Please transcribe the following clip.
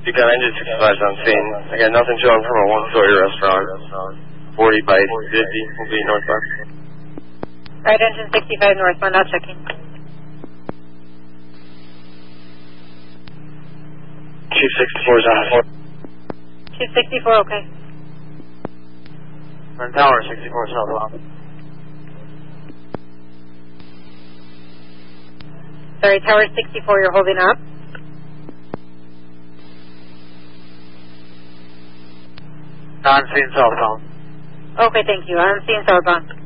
You got engine 65 on scene. I got nothing showing from a One Sawyer restaurant. 40 by 50 will be northbound. Right, engine 65 northbound, I'll check in. 264 is on. 264, okay. On tower 64 southbound. Sorry, tower 64, you're holding up. On scene southbound. Okay, thank you. I'm seeing southbound.